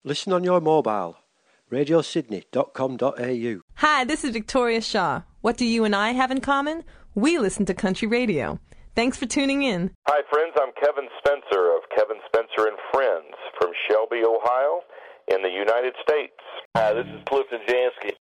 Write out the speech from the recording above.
Listen on your mobile. radiosydney.com.au. Hi, this is Victoria Shaw. What do you and I have in common? We listen to country radio. Thanks for tuning in. Hi, friends. I'm Kevin Spencer of Kevin Spencer and Friends from Shelby, Ohio, in the United States. Hi, this is Clifton Jansky